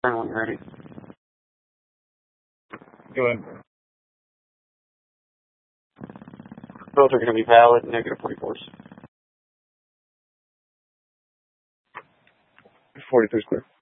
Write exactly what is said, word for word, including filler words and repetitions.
Turn when you're ready. Go ahead. Both are going to be valid, negative forty-fours. forty-three is clear.